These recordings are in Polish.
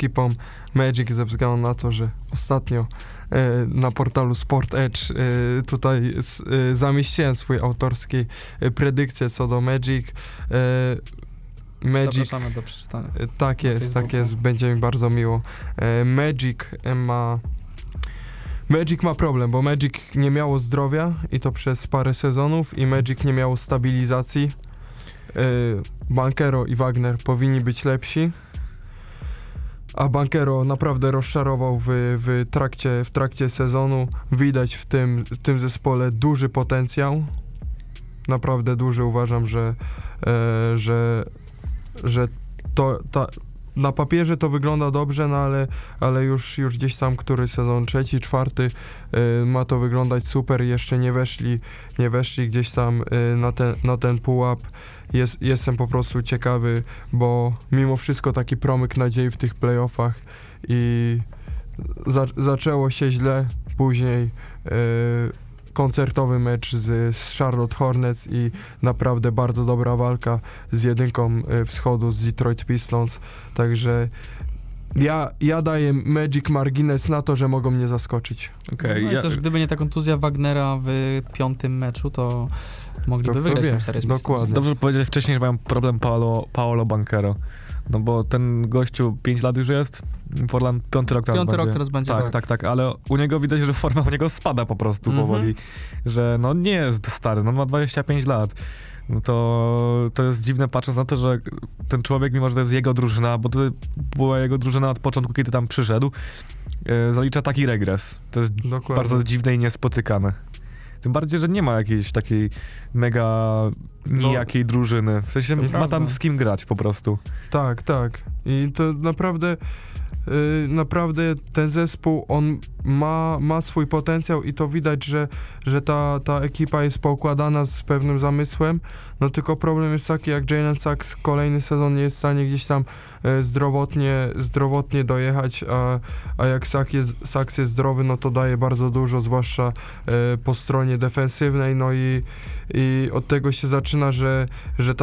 ekipą Magic ze względu na to, że ostatnio na portalu Sport Edge tutaj zamieściłem swój autorski predykcje co do Magic. Zapraszamy do przeczytania. Tak jest, będzie mi bardzo miło. Magic ma problem, bo Magic nie miało zdrowia i to przez parę sezonów i Magic nie miało stabilizacji. Banchero i Wagner powinni być lepsi, a Banchero naprawdę rozczarował w trakcie sezonu. Widać w tym zespole duży potencjał, naprawdę duży. Uważam, że na papierze to wygląda dobrze, no ale już gdzieś tam który sezon, trzeci, czwarty, ma to wyglądać super. Jeszcze nie weszli gdzieś tam na ten pułap. Jestem po prostu ciekawy, bo mimo wszystko taki promyk nadziei w tych playoffach i zaczęło się źle, później koncertowy mecz z Charlotte Hornets i naprawdę bardzo dobra walka z jedynką wschodu, z Detroit Pistons, także ja daję Magic margines na to, że mogą mnie zaskoczyć. Okay, też gdyby nie ta kontuzja Wagnera w 5. meczu, to mogliby wygrać tę serię z Pistons. Dokładnie. Dobrze powiedziałeś wcześniej, że mają problem Paolo Banchero. No bo ten gościu 5 lat już jest, Portland 5 rok teraz będzie. Tak, ale u niego widać, że forma u niego spada po prostu powoli, że no nie jest stary, no ma 25 lat. No to jest dziwne, patrząc na to, że ten człowiek, mimo że to jest jego drużyna, bo to była jego drużyna od początku, kiedy tam przyszedł, zalicza taki regres. To jest bardzo dziwne i niespotykane. Tym bardziej, że nie ma jakiejś takiej mega nijakiej drużyny. W sensie ma tam z kim grać po prostu. Tak. I to naprawdę ten zespół, on ma swój potencjał i to widać, że ta ekipa jest poukładana z pewnym zamysłem, no tylko problem jest taki, jak Jalen Sachs kolejny sezon nie jest w stanie gdzieś tam zdrowotnie dojechać, a jak Sachs jest zdrowy, no to daje bardzo dużo, zwłaszcza po stronie defensywnej, no i od tego się zaczyna, że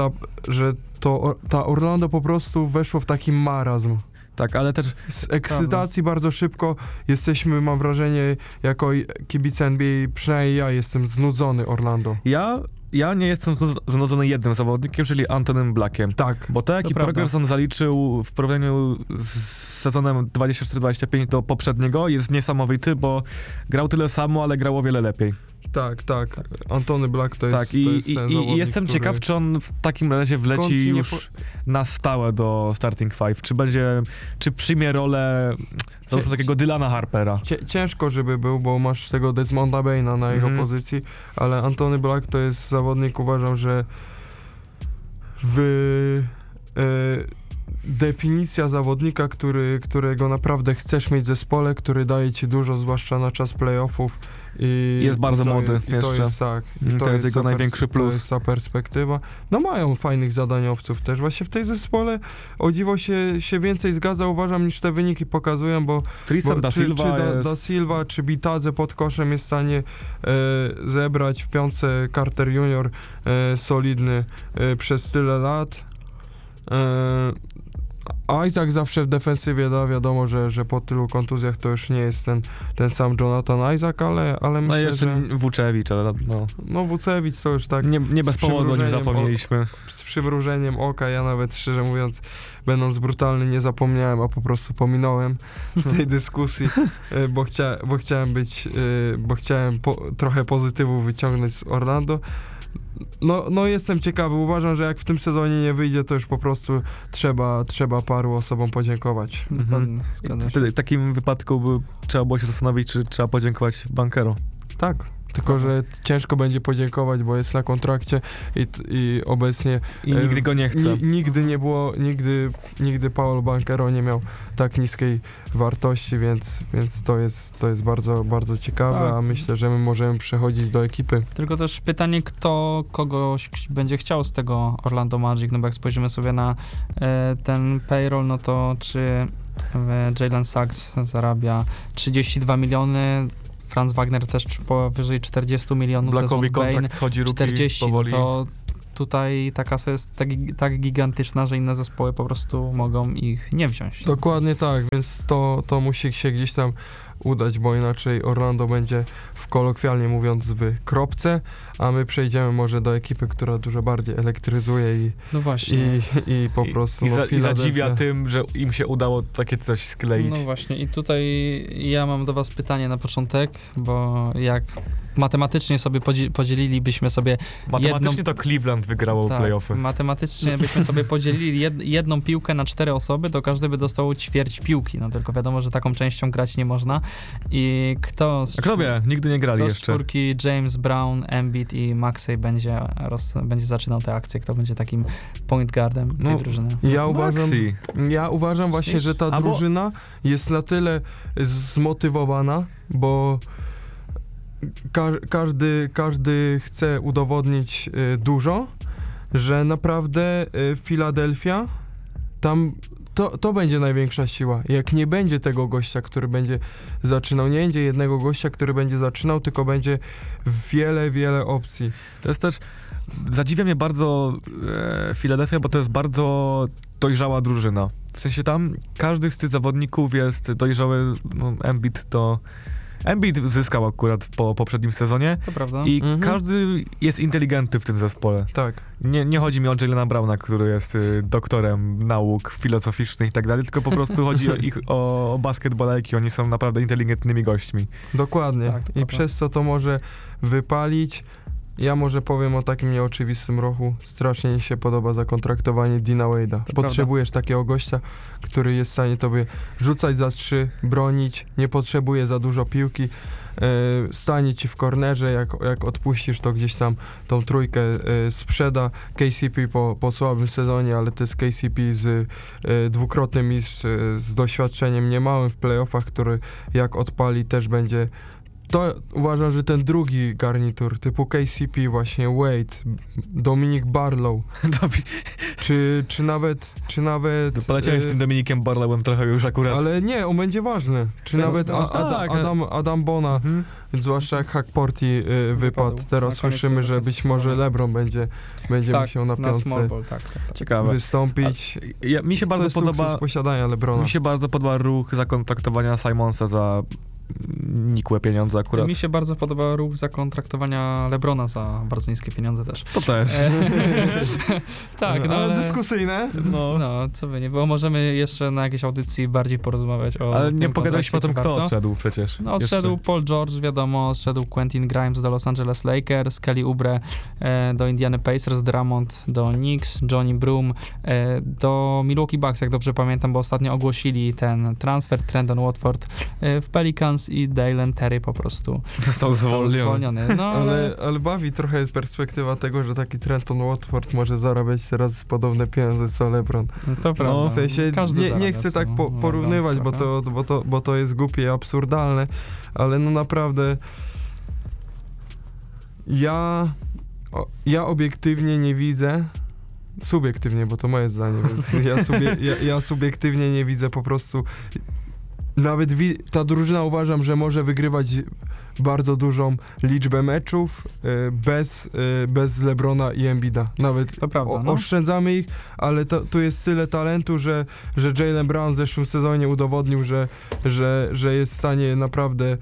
ta Orlando po prostu weszło w taki marazm. Tak, ale też z ekscytacji bardzo szybko jesteśmy, mam wrażenie, jako kibice NBA, przynajmniej ja jestem znudzony Orlando. Ja nie jestem znudzony jednym zawodnikiem, czyli Antonym Blackiem. Tak. Bo to, jaki progres on zaliczył w porównaniu z sezonem 24-25 do poprzedniego, jest niesamowity, bo grał tyle samo, ale grał o wiele lepiej. Tak. Antony Black to jest i jestem ciekaw, czy on w takim razie wleci już na stałe do starting five, czy przyjmie rolę takiego Dylana Harpera. Ciężko, żeby był, bo masz tego Desmonda Baina na jego pozycji, ale Antony Black to jest zawodnik, uważam, że definicja zawodnika, którego naprawdę chcesz mieć w zespole, który daje ci dużo, zwłaszcza na czas playoffów. Jest bardzo młody i to jest tak. To jest jego największy plus. To jest ta perspektywa. No mają fajnych zadaniowców też. Właśnie w tej zespole o dziwo się więcej zgadza, uważam, niż te wyniki pokazują, bo Da Silva, czy Bitadze pod koszem jest w stanie zebrać w piątce Carter Junior solidny przez tyle lat. Isaac zawsze w defensywie da, wiadomo, że po tylu kontuzjach to już nie jest ten sam Jonathan Isaac, ale myślę, jeszcze że... Wuczewicz, ale No Wucewicz to już tak... Nie bez powodu o nim zapomnieliśmy. Z przymrużeniem oka, ja nawet szczerze mówiąc, będąc brutalny, nie zapomniałem, a po prostu pominąłem tej dyskusji, bo chciałem trochę pozytywów wyciągnąć z Orlando. No jestem ciekawy, uważam, że jak w tym sezonie nie wyjdzie, to już po prostu trzeba paru osobom podziękować. W takim wypadku trzeba było się zastanowić, czy trzeba podziękować Banchero. Tak. Tylko, że ciężko będzie podziękować, bo jest na kontrakcie i obecnie... I nigdy go nie chce. Nigdy Paolo Banchero nie miał tak niskiej wartości, więc to jest bardzo, bardzo ciekawe, a myślę, że my możemy przechodzić do ekipy. Tylko też pytanie, kto kogoś będzie chciał z tego Orlando Magic, no bo jak spojrzymy sobie na ten payroll, no to czy Jalen Sachs zarabia 32 miliony, Franz Wagner też powyżej 40 milionów, Blackowi kontrakt schodzi 40, powoli. To tutaj ta kasa jest tak gigantyczna, że inne zespoły po prostu mogą ich nie wziąć. Dokładnie tak, więc to musi się gdzieś tam udać, bo inaczej Orlando będzie, kolokwialnie mówiąc, w kropce, a my przejdziemy może do ekipy, która dużo bardziej elektryzuje No właśnie. i po prostu I Philadelphia- zadziwia tym, że im się udało takie coś skleić. No właśnie i tutaj ja mam do was pytanie na początek, bo jak matematycznie sobie podzielilibyśmy sobie Matematycznie to Cleveland wygrało playoffy. matematycznie byśmy sobie podzielili jedną piłkę na 4 osoby, to każdy by dostał ćwierć piłki, no tylko wiadomo, że taką częścią grać nie można i kto wie, nigdy nie grali kto z jeszcze. czwórki James Brown, Embiid i Maxey będzie zaczynał tę akcję, kto będzie takim point guardem tej drużyny. Ja uważam właśnie, że ta drużyna jest na tyle zmotywowana, bo każdy chce udowodnić dużo, że naprawdę Philadelphia tam to będzie największa siła. Jak nie będzie tego gościa, który będzie zaczynał, nie będzie jednego gościa, który będzie zaczynał, tylko będzie wiele opcji. To jest też, zadziwia mnie bardzo Philadelphia, bo to jest bardzo dojrzała drużyna. W sensie tam każdy z tych zawodników jest dojrzały, Embiid zyskał akurat po poprzednim sezonie. To prawda. I każdy jest inteligentny w tym zespole. Tak. Nie chodzi mi o Jalena Browna, który jest doktorem nauk filozoficznych i tak dalej, tylko po prostu chodzi o basketbolejki. Oni są naprawdę inteligentnymi gośćmi. Dokładnie. Tak, I przez to może wypalić. Ja może powiem o takim nieoczywistym ruchu. Strasznie mi się podoba zakontraktowanie Dina Wade'a. Potrzebujesz takiego gościa, który jest w stanie tobie rzucać za 3, bronić, nie potrzebuje za dużo piłki, stanie ci w kornerze, jak odpuścisz, to gdzieś tam tą trójkę sprzeda. KCP po słabym sezonie, ale to jest KCP z dwukrotny mistrz, z doświadczeniem niemałym w playoffach, który jak odpali też będzie. To uważam, że ten drugi garnitur, typu KCP właśnie, Wade, Dominic Barlow, czy nawet... Poleciałem z tym Dominikiem Barlowem trochę już akurat. Ale nie, on będzie ważny. Czy nawet Adam Bona, zwłaszcza jak Hackporty wypadł. Teraz słyszymy, że być może LeBron będzie musiał na piątce Ciekawe. wystąpić. Mi się bardzo to jest podoba luksus posiadania LeBrona. Mi się bardzo podoba ruch zakontraktowania Simonsa za nikłe pieniądze akurat. Mi się bardzo podoba ruch zakontraktowania LeBrona za bardzo niskie pieniądze też. To też. Tak, no ale dyskusyjne. No, co by nie było. Możemy jeszcze na jakiejś audycji bardziej porozmawiać o ale tym nie pogadaliśmy o tym, kontrakcie, kto odszedł przecież. No odszedł Paul George, wiadomo, odszedł Quentin Grimes do Los Angeles Lakers, Kelly Oubre do Indiana Pacers, Drummond do Knicks, Johnny Broom do Milwaukee Bucks, jak dobrze pamiętam, bo ostatnio ogłosili ten transfer, Trendon Watford w Pelicans i Dalen Terry po prostu został zwolniony. No, ale bawi trochę perspektywa tego, że taki Trenton Watford może zarabiać teraz podobne pieniądze co LeBron. No to prawda. W sensie nie chcę tak porównywać, bo to jest głupie i absurdalne, ale no naprawdę ja obiektywnie nie widzę, subiektywnie, bo to moje zdanie, więc ja subiektywnie nie widzę po prostu. Nawet ta drużyna, uważam, że może wygrywać bardzo dużą liczbę meczów bez LeBrona i Embida. Nawet to prawda, oszczędzamy ich, ale tu jest tyle talentu, że Jaylen Brown w zeszłym sezonie udowodnił, że jest w stanie naprawdę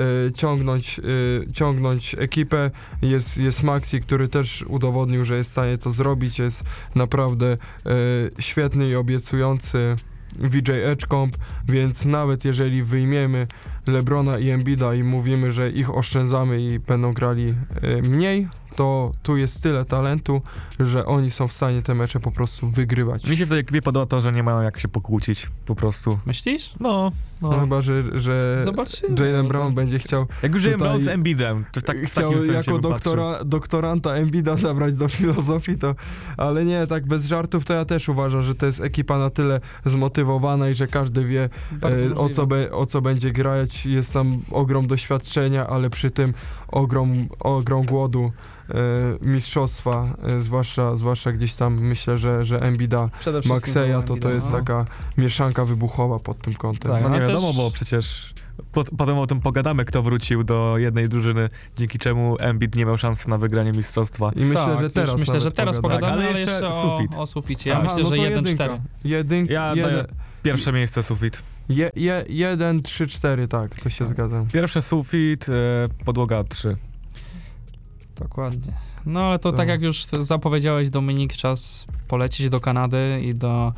ciągnąć ekipę. Jest Maxi, który też udowodnił, że jest w stanie to zrobić. Jest naprawdę świetny i obiecujący VJ Edgecomb, więc nawet jeżeli wyjmiemy LeBrona i Embida i mówimy, że ich oszczędzamy i będą grali mniej, to tu jest tyle talentu, że oni są w stanie te mecze po prostu wygrywać. Mi się w tej ekipie podoba to, że nie mają jak się pokłócić po prostu. Myślisz? No. Chyba, że Jaylen Brown będzie chciał... Jak już Jaylen Brown z Embidem, to chciał jako doktoranta Embida zabrać do filozofii, to... Ale nie, tak bez żartów, to ja też uważam, że to jest ekipa na tyle zmotywowana i że każdy wie o co będzie grać choć jest tam ogrom doświadczenia, ale przy tym ogrom głodu mistrzostwa, zwłaszcza gdzieś tam myślę, że Embida, Przede wszystkim Maxeya, było to jest no. taka mieszanka wybuchowa pod tym kątem. Tak. No nie Ale wiadomo, też- bo przecież potem o tym pogadamy, kto wrócił do jednej drużyny, dzięki czemu Embiid nie miał szansy na wygranie mistrzostwa. I myślę, Tak, że już teraz myślę, że teraz pogadamy. pogadamy, Tak, ale ale jeszcze jeszcze sufit. o suficie. Ja Aha, myślę, no że to 1-4. Ja daję pierwsze miejsce sufit. 1, 3, 4, tak, to się zgadzam. Pierwsze sufit, podłoga 3. Dokładnie. No ale to To- tak jak już zapowiedziałeś, Dominik, czas polecieć do Kanady i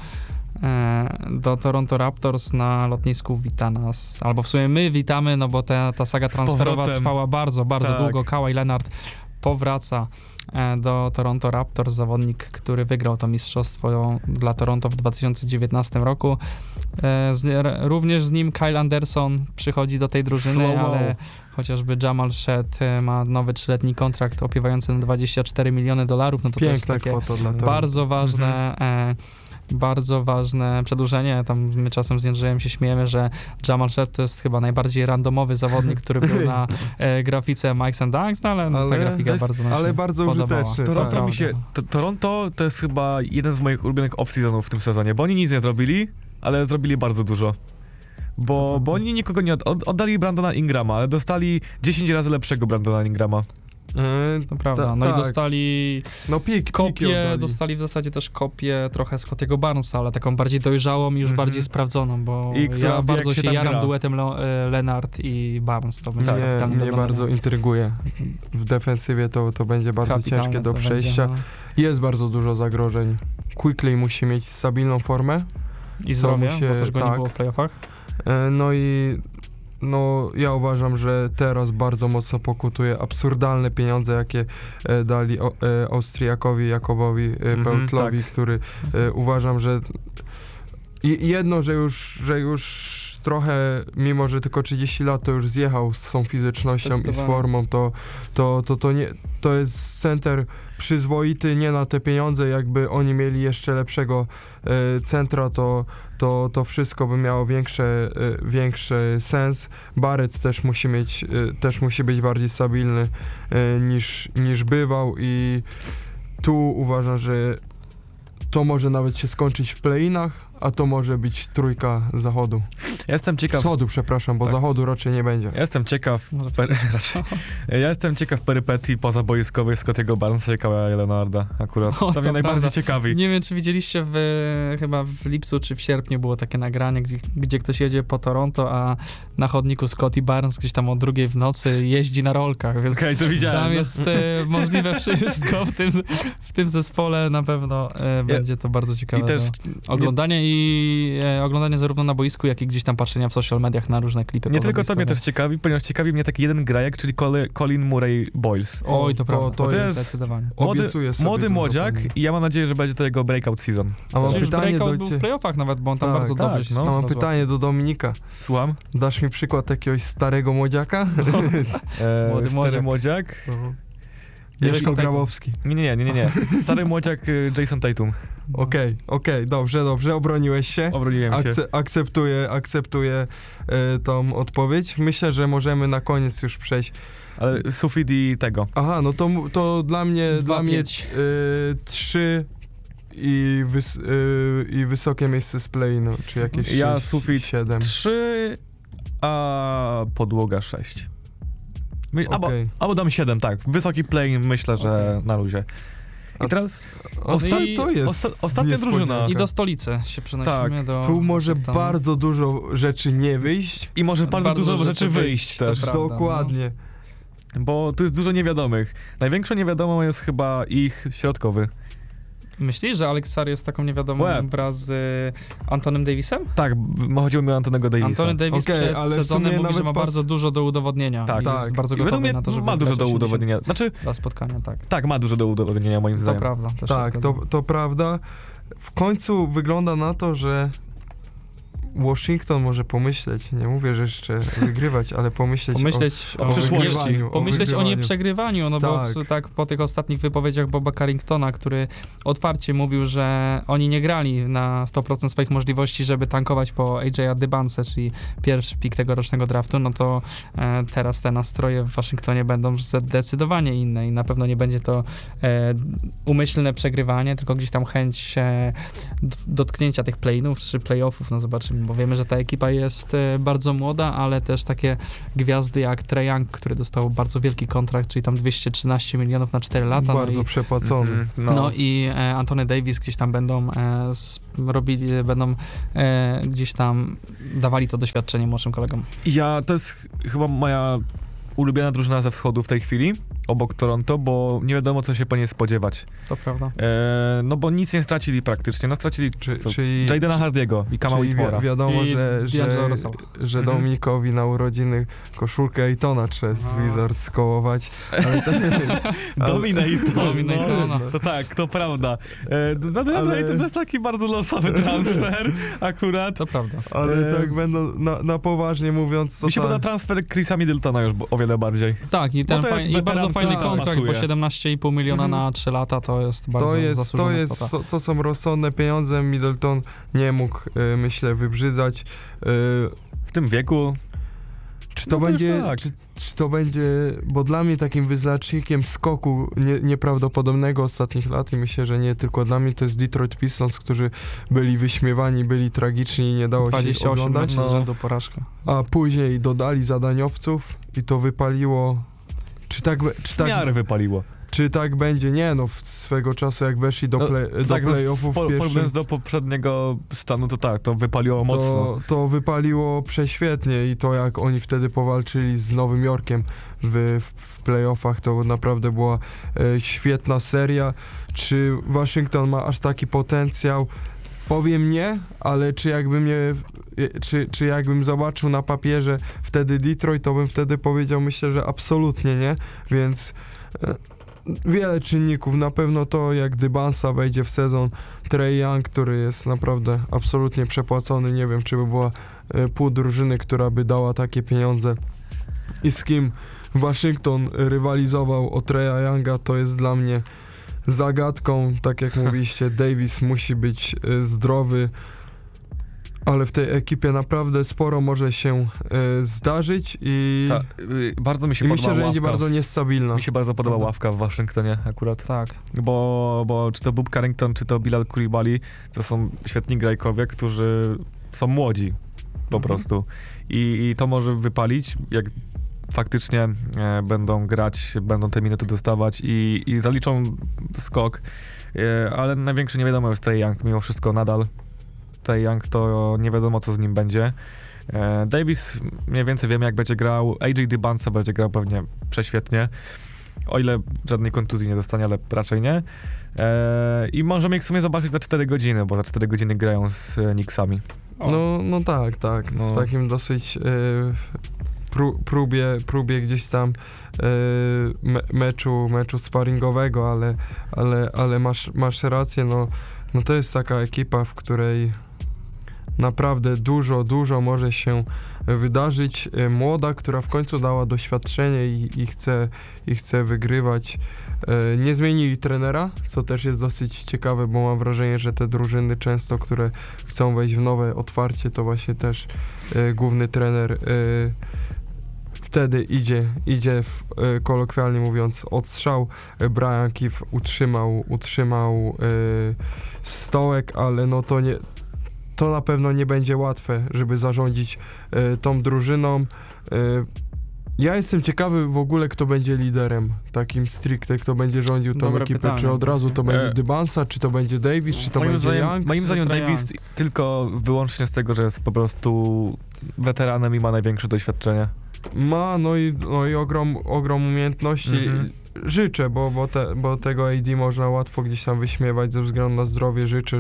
do Toronto Raptors na lotnisku wita nas. Albo w sumie my witamy, no bo ta saga Z transferowa powrotem. trwała bardzo Tak. długo. Kawhi Leonard powraca do Toronto Raptors, zawodnik, który wygrał to mistrzostwo dla Toronto w 2019 roku. Również z nim Kyle Anderson przychodzi do tej drużyny, Slow-mo. ale chociażby Jamal Shead ma nowy 3-letni kontrakt opiewający na $24 miliony, no to to jest Piękna takie kwota dla tego. bardzo ważne bardzo ważne przedłużenie. Tam my czasem z Jędrzejem się śmiejemy, że Jamal Shead to jest chyba najbardziej randomowy zawodnik, który był na grafice Mikes and Dunks, no ale, ta Ale grafika to jest- bardzo nam się Ale bardzo podobała. użyteczny. Toronto tak. mi się... Toronto to jest chyba jeden z moich ulubionych off-seasonów w tym sezonie, bo oni nic nie zrobili, ale zrobili bardzo dużo. Bo oni nikogo nie oddali Brandona Ingrama, ale dostali 10 razy lepszego Brandona Ingrama. To prawda. Ta- No i tak. dostali No piki kopię, oddali. dostali w zasadzie też kopię trochę Scottiego Barnesa, ale taką bardziej dojrzałą i już Mhm. bardziej sprawdzoną, bo I która ja wie, bardzo jak się się tam jaram gra. duetem Leonard i Barnes. To będzie Nie, kapitalne mnie do bardzo oglądania. intryguje. W defensywie to będzie bardzo Kapitalne ciężkie do to przejścia. będzie, Jest bardzo dużo zagrożeń. Quickly musi mieć stabilną formę. no. I zdrowie, mu się- bo też go nie tak. było w playoffach. No i ja uważam, że teraz bardzo mocno pokutuje absurdalne pieniądze, jakie dali Austriakowi Jakobowi Beutlowi, który uważam, że jedno, że już trochę, mimo że tylko 30 lat, to już zjechał z tą fizycznością i z Zdecydowanie. formą, to jest center przyzwoity, nie na te pieniądze, jakby oni mieli jeszcze lepszego centra, to wszystko by miało większy sens. Barrett też musi być bardziej stabilny niż bywał i tu uważam, że to może nawet się skończyć w play-inach, a to może być trójka zachodu. Ja jestem ciekaw... Wschodu, przepraszam, bo Tak. zachodu raczej nie będzie. Ja jestem ciekaw... Może Ja jestem ciekaw perypetii pozaboiskowych Scottiego Barnesa i Kawaja Leonarda akurat. O, To to mnie najbardziej prawda. ciekawi. Nie wiem, czy widzieliście chyba w lipcu czy w sierpniu było takie nagranie, gdzie ktoś jedzie po Toronto, a na chodniku Scottie Barnes gdzieś tam o 2:00 w nocy jeździ na rolkach, więc Okej, to widziałem. tam no. jest możliwe wszystko w tym zespole. Na pewno będzie to bardzo ciekawe I też... do oglądania i oglądanie zarówno na boisku, jak i gdzieś tam patrzenia w social mediach na różne klipy. Nie tylko to pozaboiskowe. mnie też ciekawi, ponieważ ciekawi mnie taki jeden grajek, czyli Colin Murray Boyles. Oj, to prawda. to jest- Zdecydowanie. Obiecuję sobie Młody dużo młodziak pewnie. i ja mam nadzieję, że będzie to jego breakout season. A mam To już pytanie breakout do był w ciebie. playoffach nawet, bo on tam Tak, bardzo tak, dobrze się no. A mam rozwiązał. pytanie do Dominika. Słucham? Dasz mi przykład jakiegoś starego młodziaka? Młody Stary młodziak. młodziak? Mieszko Tatum. Grabowski. Nie. Stary młodziak Jason Tatum. Okej, dobrze, obroniłeś się. Obroniłem się. Akceptuję tą odpowiedź. Myślę, że możemy na koniec już przejść. Ale sufit i tego. Aha, no to dla mnie 2-5. 3 i wysokie miejsce z play, no, czy jakieś Ja 6, sufit 7. 3, a podłoga 6. Okej. Albo dam 7, tak. Wysoki play myślę, że na luzie. A- I teraz Osta- To jest ostatnia niespodzianka. drużyna. I do stolicy się przenosimy. Tak. do Tu może Waszyngtonu. bardzo dużo rzeczy nie wyjść. i może bardzo dużo rzeczy wyjść to też. prawda, Dokładnie. Bo tu jest dużo niewiadomych. Największą niewiadomą jest chyba ich środkowy. Myślisz, że Alex Sar jest taką niewiadomą Łeb. wraz z Antonym Davisem? Tak, chodziło mi o Antonego Davisa. Antony Davis Okej, przed ale w sezonem sumie mówi, że nawet ma bardzo dużo do udowodnienia. Tak. I Tak. jest bardzo I według gotowy mnie na to, żeby ma dużo wgrać do 80 udowodnienia. Znaczy, dla spotkania, tak. tak, ma dużo do udowodnienia moim To zdaniem. prawda. Też Tak, się zgadzam. to prawda. W końcu wygląda na to, że Washington może pomyśleć, nie mówię, że jeszcze wygrywać, ale pomyśleć o przyszłości. wygrywaniu, pomyśleć o wygrywaniu. nieprzegrywaniu, no bo tak po tych ostatnich wypowiedziach Boba Carringtona, który otwarcie mówił, że oni nie grali na 100% swoich możliwości, żeby tankować po AJ'a Dybance, czyli pierwszy pik tegorocznego draftu, no to teraz te nastroje w Waszyngtonie będą zdecydowanie inne i na pewno nie będzie to umyślne przegrywanie, tylko gdzieś tam chęć dotknięcia tych play-inów czy play-offów, no zobaczymy, bo wiemy, że ta ekipa jest bardzo młoda, ale też takie gwiazdy jak Trae Young, który dostał bardzo wielki kontrakt, czyli tam 213 milionów na 4 lata. Bardzo przepłacony. No i Anthony Davis gdzieś tam będą gdzieś tam dawali to doświadczenie młodszym kolegom. To jest chyba moja ulubiona drużyna ze wschodu w tej chwili, obok Toronto, bo nie wiadomo, co się po niej spodziewać. To prawda. No bo nic nie stracili praktycznie. No stracili Czyli Jadena Hardiego i Kama Whitmora. Wiadomo, I że Dominikowi na urodziny koszulkę Aytona trzeba z Wizards skołować. Ale Dominatona. To tak, to prawda. To jest taki bardzo losowy transfer akurat. To prawda. Ale tak będą na poważnie mówiąc... Mi się podoba transfer Chrisa Middletona już o wiele bardziej. Tak, i bardzo fajny kontrakt, bo 17,5 miliona na 3 lata to jest bardzo zasłużona kwota. To są rozsądne pieniądze. Middleton nie mógł, myślę, wybrzydzać. W tym wieku... Czy to będzie, bo dla mnie takim wyznacznikiem skoku nieprawdopodobnego ostatnich lat i myślę, że nie tylko dla mnie, to jest Detroit Pistons, którzy byli wyśmiewani, byli tragiczni i nie dało się ich oglądać. 28 rzędu porażka. A później dodali zadaniowców i to wypaliło. W miarę wypaliło. Czy tak będzie? Nie, no swego czasu jak weszli do playoffów Porównując do poprzedniego stanu, to tak, to wypaliło mocno. To wypaliło prześwietnie i to jak oni wtedy powalczyli z Nowym Jorkiem w playoffach, to naprawdę była świetna seria. Czy Waszyngton ma aż taki potencjał? Powiem nie, ale czy jakbym zobaczył na papierze wtedy Detroit, to bym wtedy powiedział, myślę, że absolutnie nie, więc wiele czynników, na pewno to jak Dybansa wejdzie w sezon, Trae Young, który jest naprawdę absolutnie przepłacony, nie wiem, czy by była pół drużyny, która by dała takie pieniądze i z kim Waszyngton rywalizował o Trae'a Younga, to jest dla mnie zagadką, tak jak mówiliście, Davis musi być zdrowy, ale w tej ekipie naprawdę sporo może się zdarzyć i bardzo mi się podoba myślę, że będzie bardzo niestabilna. Mi się bardzo podoba ławka w Waszyngtonie akurat. Tak. Bo czy to Bob Carrington, czy to Bilal Coulibaly, to są świetni grajkowie, którzy są młodzi po prostu. I to może wypalić, jak faktycznie będą grać, będą te minuty dostawać i zaliczą skok, ale największy nie wiadomo jest Trae Young, mimo wszystko nadal. Trae Young to nie wiadomo, co z nim będzie. Davis mniej więcej wiemy, jak będzie grał. AJ Dybance będzie grał pewnie prześwietnie. O ile żadnej kontuzji nie dostanie, ale raczej nie. I możemy ich w sumie zobaczyć za 4 godziny, bo za 4 godziny grają z Knicksami. No tak. No. W takim dosyć próbie gdzieś tam meczu sparingowego, ale masz rację, no to jest taka ekipa, w której naprawdę dużo może się wydarzyć. Młoda, która w końcu dała doświadczenie i chce wygrywać. Nie zmienili trenera, co też jest dosyć ciekawe, bo mam wrażenie, że te drużyny często, które chcą wejść w nowe otwarcie, to właśnie też główny trener wtedy idzie kolokwialnie mówiąc odstrzał. Brian Keefe utrzymał stołek, ale no to na pewno nie będzie łatwe, żeby zarządzić tą drużyną. Ja jestem ciekawy w ogóle, kto będzie liderem, takim stricte, kto będzie rządził tą ekipę. Pytanie. Czy od razu to będzie Dybansa, czy to będzie Davis, czy to będzie Young? Moim zdaniem Davis tylko wyłącznie z tego, że jest po prostu weteranem i ma największe doświadczenie. Ma, no i ogrom umiejętności. Życzę, bo tego AD można łatwo gdzieś tam wyśmiewać ze względu na zdrowie. Życzę,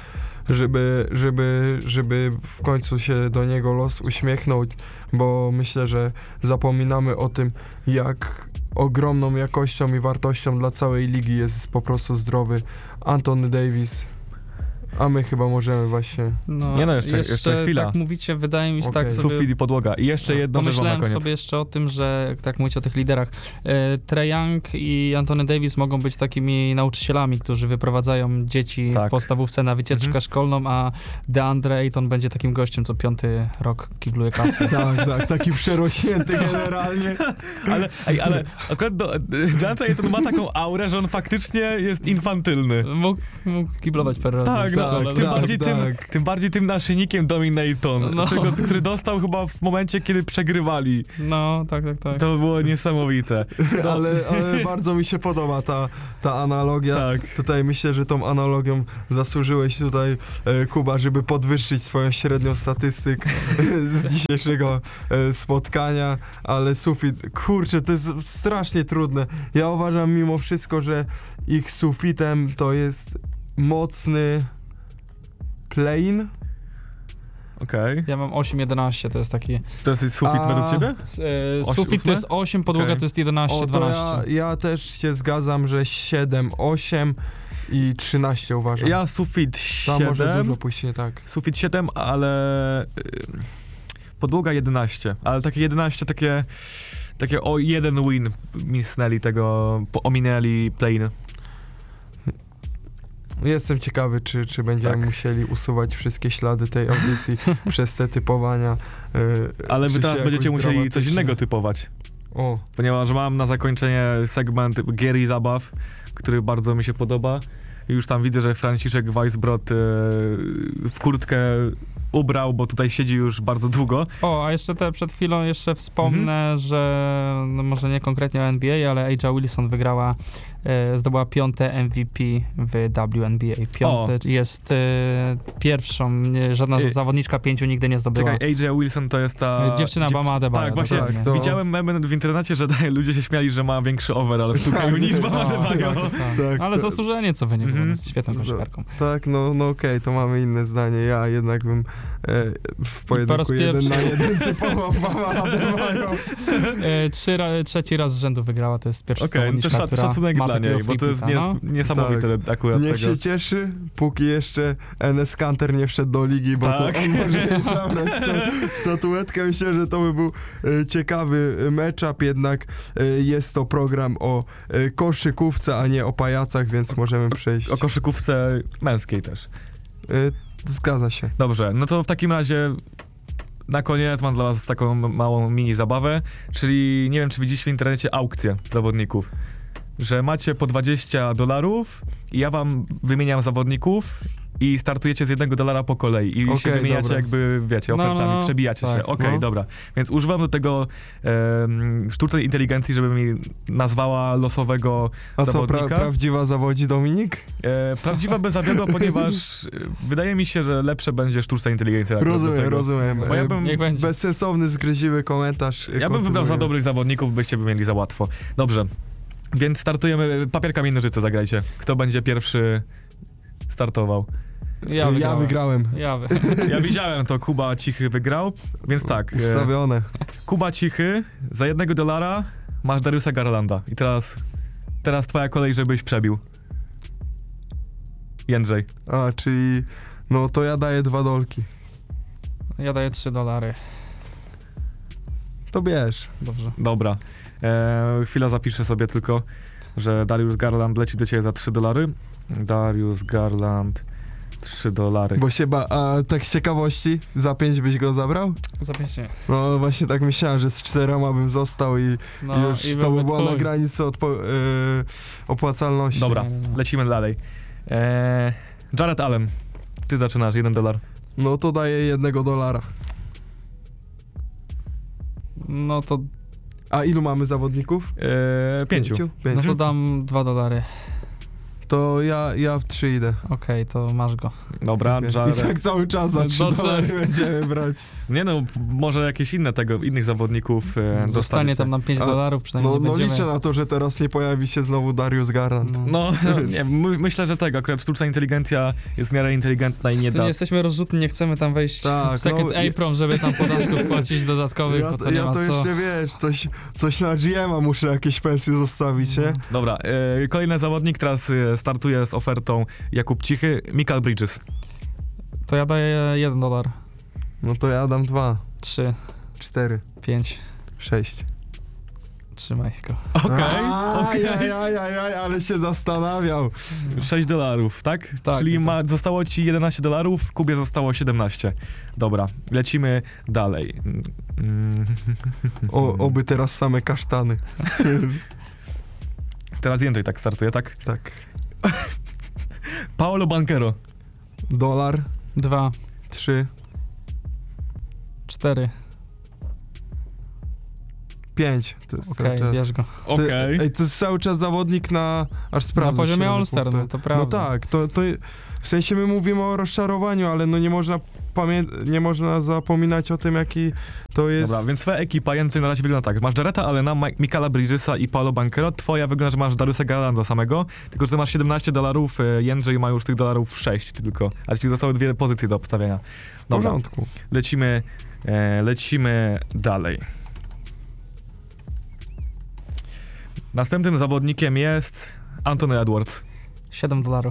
żeby w końcu się do niego los uśmiechnął, bo myślę, że zapominamy o tym, jak ogromną jakością i wartością dla całej ligi jest po prostu zdrowy Anthony Davis. A my chyba możemy właśnie... No, Nie no, jeszcze chwila. Tak mówicie, wydaje mi się, Okej. tak sobie... Sufit i podłoga. I jeszcze jedno rzecz wam na Pomyślałem koniec. sobie jeszcze o tym, że tak mówicie o tych liderach. Trae Young i Anthony Davis mogą być takimi nauczycielami, którzy wyprowadzają dzieci Tak. w podstawówce na wycieczkę szkolną, a DeAndre Ayton będzie takim gościem, co 5. rok kibluje kasę. Tak, taki przerośnięty generalnie. Ale akurat DeAndre Ayton ma taką aurę, że on faktycznie jest infantylny. Mógł kiblować parę razy. Tak, tym bardziej tym naszyjnikiem Dominaton, No. który dostał chyba w momencie, kiedy przegrywali. No, tak. To było niesamowite. Ale bardzo mi się podoba ta analogia. Tak. Tutaj myślę, że tą analogią zasłużyłeś tutaj, Kuba, żeby podwyższyć swoją średnią statystyk z dzisiejszego spotkania, ale sufit, kurczę, to jest strasznie trudne. Ja uważam mimo wszystko, że ich sufitem to jest mocny play-in. Okej. Ja mam 8-11, to jest taki... To jest sufit według ciebie? Sufit to jest 8, podłoga Okej. to jest 11-12. O, to ja też się zgadzam, że 7, 8 i 13 uważam. Ja sufit Tam może 7, dużo później, tak. sufit 7, ale podłoga 11, ale takie 11, takie o jeden win misnęli tego, ominęli play-in. Jestem ciekawy, czy będziemy Tak. musieli usuwać wszystkie ślady tej audycji przez te typowania. Ale czy wy się teraz będziecie jakoś musieli coś dramatycznie- innego typować, O, ponieważ mam na zakończenie segment gier i zabaw, który bardzo mi się podoba. Już tam widzę, że Franciszek Weisbrot w kurtkę ubrał, bo tutaj siedzi już bardzo długo. O, a jeszcze przed chwilą jeszcze wspomnę, że no może nie konkretnie o NBA, ale A'ja Wilson wygrała, zdobyła 5. MVP w WNBA. 5. jest pierwszą, żadna zawodniczka 5 nigdy nie zdobyła. Czekaj, AJ Wilson to jest ta... Dziewczyna Bama Adebayo. Tak, właśnie dokładnie. to- widziałem memy w internecie, że ludzie się śmiali, że ma większy overall w turnieju niż Bama Adebayo. tak, Ale to- zasłużenie co by nie było, Mhm. jest świetną koszykarką. tak, no okej, to mamy inne zdanie. Ja jednak bym w po raz pojedynku 1 na pierwszy. 1 typował Bama Adebayo. Trzeci raz z rzędu wygrała, to jest pierwsza Okej, no to zawodniczka, która szacunek ma dla takiego niej, bo to jest free kicka, niesamowite akurat Niech tego. się cieszy, póki jeszcze Enes Kanter nie wszedł do ligi, bo Tak. to on może jej zabrać tę statuetkę. Myślę, że to by był ciekawy matchup, jednak jest to program o koszykówce, a nie o pajacach, więc możemy przejść. O koszykówce męskiej też. Zgadza się. Dobrze, no to w takim razie na koniec mam dla was taką małą mini zabawę, czyli nie wiem, czy widzieliście w internecie aukcję zawodników, że macie po $20 i ja wam wymieniam zawodników i startujecie z $1 po kolei i się Okej, wymieniacie dobra. jakby, wiecie, No, ofertami, no, przebijacie tak, się. Okej, no. dobra. Więc używam do tego sztucznej inteligencji, żeby mi nazwała losowego A co, zawodnika. prawdziwa zawodzi Dominik? Prawdziwa by zawiodła, ponieważ wydaje mi się, że lepsze będzie sztuczna inteligencja. akurat do Rozumiem, tego. rozumiem. Bo ja bym- Niech będzie. Bezsensowny, zgryźliwy komentarz. Ja bym wybrał za dobrych zawodników, byście by mieli za łatwo. Dobrze, więc startujemy. Papier, kamień, nożyce zagrajcie. Kto będzie pierwszy startował? Ja wygrałem. Ja widziałem to, Kuba Cichy wygrał, więc tak. Ustawione. Kuba Cichy, za $1 masz Dariusa Garlanda. I teraz twoja kolej, żebyś przebił. Jędrzej. A, czyli... No to ja daję $2. Ja daję $3. To bierz. Dobrze. Dobra. Chwila, zapiszę sobie tylko, że Darius Garland leci do ciebie za $3. Darius Garland, $3. Bo się a tak z ciekawości, za 5 byś go zabrał? Zapięcie. No właśnie tak myślałem, że z 4 bym został i No, już i to byłby by było na twój. granicy opłacalności. Dobra, Nie. lecimy dalej. Jared Allen, ty zaczynasz, $1. No to daję $1. No to, A ilu mamy zawodników? 5. no Pięciu? to dam $2. To ja w 3 idę. Okej, to masz go. Dobra, I Jared. tak cały czas za $3 będziemy brać. Nie no, może jakieś innych zawodników Zostanie dostaniecie. tam nam $5, przynajmniej No, nie no będziemy... liczę na to, że teraz nie pojawi się znowu Darius Garland. No. No, nie, myślę, że tego, akurat sztuczna inteligencja jest w miarę inteligentna i nie Wszyscy da. nie jesteśmy rozrzutni, nie chcemy tam wejść Tak, w second no, apron, żeby tam podatków płacić dodatkowych, bo to nie Ja ma to co. jeszcze, wiesz, coś na GM-a muszę jakieś pensje zostawić, nie? Dobra, kolejny zawodnik teraz startuje z ofertą Jakub Cichy, Michael Bridges. To ja daję $1. No to ja dam 2, 3, 4, 5. 6. Trzymaj go. Okej. Ajajajajaj, ale się zastanawiał. $6, tak? Tak, Czyli tak. zostało ci $11, Kubie zostało 17. Dobra, lecimy dalej. Oby teraz same kasztany. Teraz Jędrzej tak startuje, tak? Tak. Paolo Banchero. $1, 2, 3, 4. 5. To jest cały Okej, czas. bierz go. Okej. Ej, to jest cały czas zawodnik aż sprawdzę. Na poziomie 7 All-Star, punktów. no to prawda. No tak, to w sensie my mówimy o rozczarowaniu, ale no nie można zapominać o tym, jaki to jest... Dobra, więc twoja ekipa, Jędrzej, na razie wygląda tak. Masz Jarretta Allena, Michaela Bridgesa i Paolo Banchero. Twoja wygląda, że masz Dariusa Garlanda samego, tylko że ty masz $17, Jędrzej ma już tych dolarów 6 tylko, a ci zostały 2 pozycje do obstawienia. W Dobra, porządku. lecimy dalej. Następnym zawodnikiem jest Anthony Edwards. $7.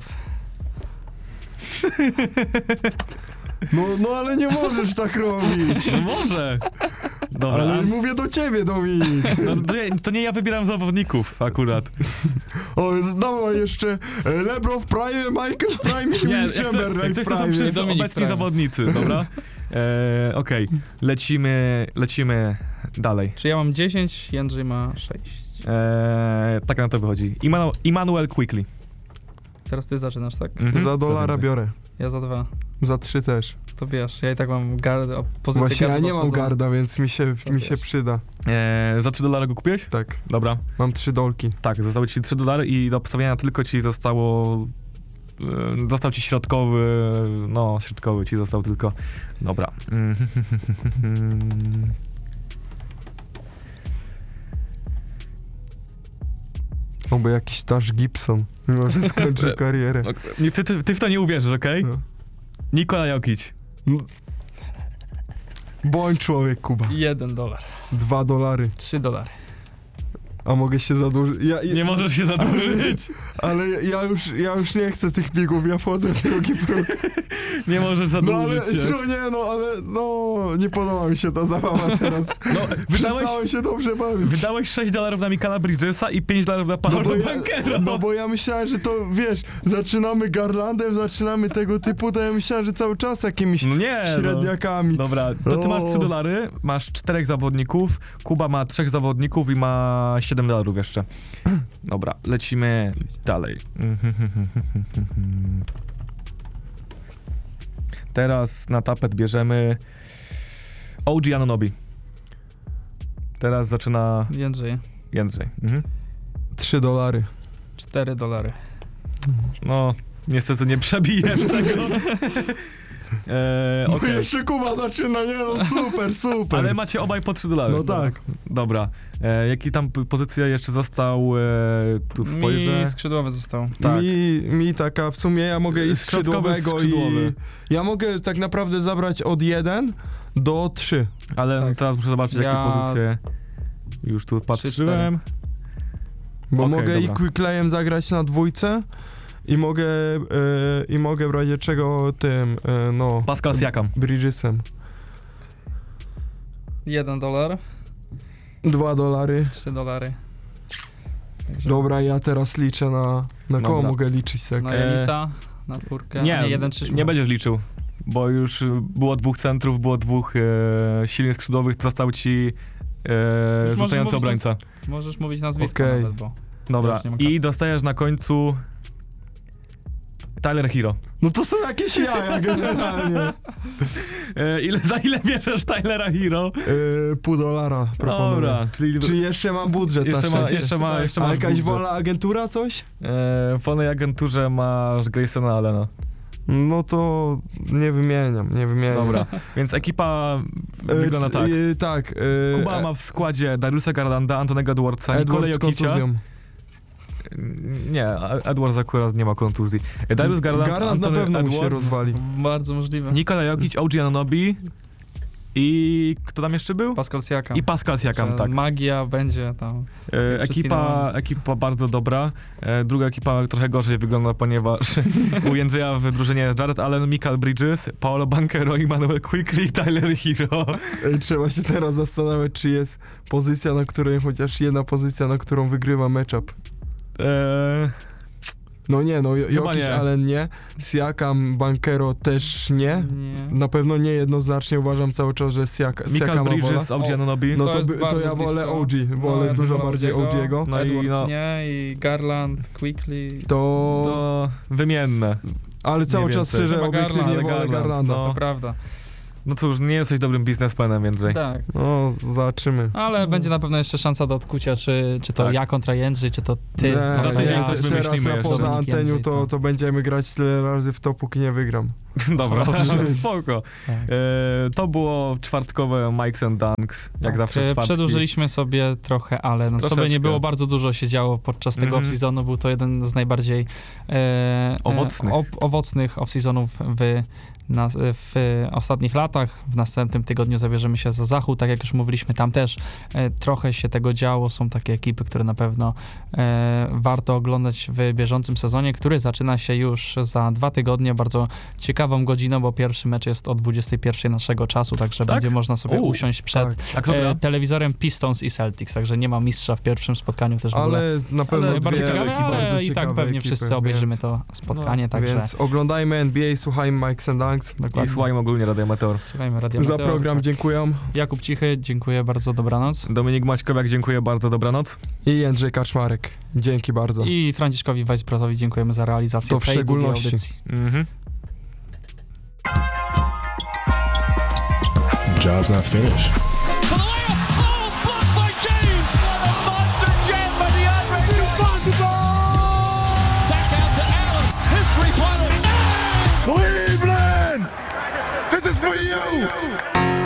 No ale nie możesz tak robić. No może! Dobra, Ale mówię do ciebie, Dominik. no, to nie ja wybieram zawodników akurat. O, dawaj jeszcze LeBron w prime, Michael w prime i Nie, Will Chamberlain jak w to są prime. wszyscy Dominik obecni Prime. zawodnicy, dobra? Okej, lecimy dalej. Czy ja mam 10, Jędrzej ma 6. Tak na to wychodzi. Immanuel Quickley. Teraz ty zaczynasz, tak? Mhm. Za $1 biorę. Ja za 2. Za 3 też. To bierz. Ja i tak mam gardę, pozycję Właśnie ja garda nie mam obsadzone. garda, więc mi się wiesz. przyda. Za $3 go kupiłeś? Tak, Dobra. mam 3 dolki. Tak, zostały ci $3 i do obstawienia tylko ci zostało... Został ci środkowy, środkowy ci został tylko. Dobra. Oby jakiś Tash Gibson, mimo że skończy karierę. Ty w to nie uwierzysz, okej? No. Nikola Jokic. Bądź człowiek, Kuba. $1. $2. $3. A mogę się zadłużyć? Nie możesz się zadłużyć. Ale ja już nie chcę tych pigów, ja wchodzę w drugi próg. Nie możesz No ale, zadłużyć się. nie podoba mi się ta zabawa teraz. Wydałeś Przestałem się dobrze bawić. Wydałeś $6 na Michaela Bridgesa i $5 na Paolo Banchero. No bo ja myślałem, że to, wiesz, zaczynamy Garlandem, zaczynamy tego typu, to ja myślałem, że cały czas jakimiś No nie, średniakami. Dobra, to ty masz $3, masz 4 zawodników, Kuba ma 3 zawodników i ma $7 jeszcze. Dobra, lecimy dalej. Teraz na tapet bierzemy OG Anunoby. Teraz zaczyna Jędrzej. Jędrzej. $3. $4. No, niestety nie przebijesz tego. No Okej. jeszcze Kuba zaczyna, nie no, super. Ale macie obaj po $3. No tak. Dobra. Jaki tam pozycja jeszcze został? Tu spojrzę. Mi skrzydłowy został. Tak. Mi taka, w sumie ja mogę iść Środkowy skrzydłowego i ja mogę tak naprawdę zabrać od 1 do 3. Ale Tak. teraz muszę zobaczyć, jakie Ja- pozycje. Już tu patrzyłem. Bo Okej, mogę dobra. i Quickleyem zagrać na 2 i mogę w razie czego tym, Pascal Siakam. Bridgesem. $1. $2. $3. Także Dobra, ja teraz liczę na kogo Dobra. mogę liczyć, tak? Na Janisa, na 4. Nie, 1-3. nie będziesz liczył, bo już było 2 centrów, było 2 silnych skrzydłowych, został ci możesz rzucający mówić obrońca. Możesz mówić nazwisko Okej. nawet, bo... Dobra, już nie ma i kasy. dostajesz na końcu Tyler Hero. No to są jakieś jaja generalnie. Za ile bierzesz Tylera Hero? $0,5 proponuję. Dobra, czyli Czy jeszcze mam budżet jeszcze na ma, 6? jeszcze ma, jeszcze A masz jakaś budżet. wolna agentura, coś? W wolnej agenturze masz Graysona Allena. No to nie wymieniam. Dobra, więc ekipa wygląda tak. Tak. Kuba ma w składzie Dariusa Garlanda, Antonego Edwardsa, Nikolę Edward z Jokicia. kontuzją. Nie, Edwards akurat nie ma kontuzji. Darius Garland, Garland na Anthony pewno mu się Edwards, rozwali. Bardzo możliwe. Nikola Jokic, OG Anunoby I kto tam jeszcze był? Pascal Siakam. I Pascal Siakam, Że tak. Magia będzie tam. Ekipa bardzo dobra. Druga ekipa trochę gorzej wygląda, ponieważ u Jędrzeja w drużynie jest Jared Allen, Michael Bridges, Paolo Banchero, Emmanuel Quickley i Tyler Hero. Ej, trzeba się teraz zastanawiać, czy jest pozycja, na której chociaż jedna pozycja, na którą wygrywa matchup. No nie, no Jokic, nie. Allen nie, Siakam, Banchero też nie. Nie. Na pewno nie jednoznacznie uważam cały czas, że Michael Siakama wola. Bridges, OG Anunobi. No To to, jest to bardzo ja wolę blisko. OG, wolę ja dużo wolę bardziej OG'ego. No i Edwards no- nie, i Garland, Quickly. To... To wymienne. Ale cały mniej czas więcej. szczerze, Chyba obiektywnie Garland, wolę Garland, Garlanda. no. To prawda. No cóż, nie jesteś dobrym biznesmenem, Jędrzej. Tak. No, zobaczymy. Ale będzie na pewno jeszcze szansa do odkucia, czy to Tak. ja kontra Jędrzej, czy to ty. Nie, za tydzień ja coś teraz wymyślimy na jeszcze. poza Dominik anteniu Jędrzej, to będziemy grać tyle razy w to, póki nie wygram. Dobra, spoko. Tak. To było czwartkowe Mikes and Dunks, jak Tak, zawsze w czwartki. Przedłużyliśmy sobie trochę, ale no, Troszeczkę. sobie nie było, bardzo dużo się działo podczas tego off-seasonu. Był to jeden z najbardziej owocnych off-seasonów w ostatnich latach. W następnym tygodniu zabierzemy się za Zachód. Tak jak już mówiliśmy, tam też trochę się tego działo. Są takie ekipy, które na pewno warto oglądać w bieżącym sezonie, który zaczyna się już za 2 tygodnie. Bardzo ciekawą godziną, bo pierwszy mecz jest o 21 naszego czasu, także Tak? będzie można sobie usiąść przed Tak. A kto gra? telewizorem Pistons i Celtics, także nie ma mistrza w pierwszym spotkaniu też w ogóle. Ale na pewno Ale Bardzo dwie ciekawe, ekipy, bardzo ale i tak ciekawe pewnie ekipy, wszyscy obejrzymy więc, to spotkanie, także Więc oglądajmy NBA, słuchajmy Mike's and Dunks. I dokładnie. słuchajmy ogólnie Radio Meteor. Słuchajmy Radio Za Meteor. program dziękuję. Jakub Cichy, dziękuję bardzo, dobranoc. Dominik Maćkowiak, dziękuję bardzo, dobranoc. I Jędrzej Kaczmarek. Dzięki bardzo. I Franciszkowi Weisbrotowi dziękujemy za realizację To w tej długiej szczególności. audycji. Job's not finished. For the layup. Oh, blocked by James. What a monster jam by DeAndre Jordan. Back out to Allen. His three-pointer. Cleveland! This is for you!